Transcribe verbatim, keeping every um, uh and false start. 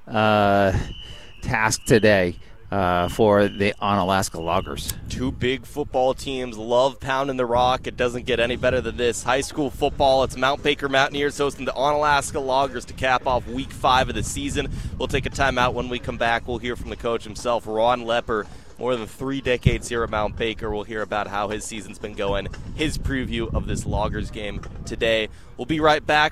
uh, task today uh, for the Onalaska Loggers. Two big football teams love pounding the rock. It doesn't get any better than this. High school football, it's Mount Baker Mountaineers hosting the Onalaska Loggers to cap off week five of the season. We'll take a timeout. When we come back, we'll hear from the coach himself, Ron Lepper. More than three decades here at Mount Baker. We'll hear about how his season's been going, his preview of this Loggers game today. We'll be right back.